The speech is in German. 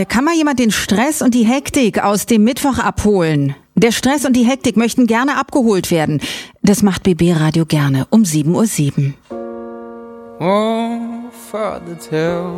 Kann mal jemand den Stress und die Hektik aus dem Mittwoch abholen? Der Stress und die Hektik möchten gerne abgeholt werden. Das macht BB Radio gerne um 7:07 Uhr. Oh, Father, tell